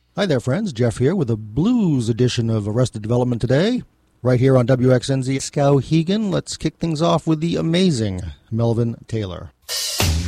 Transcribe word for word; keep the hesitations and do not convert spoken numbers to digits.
Hi there, friends. Jeff here with a blues edition of Arrested Development today, right here on W X N Z Skowhegan. Let's kick things off with the amazing Melvin Taylor.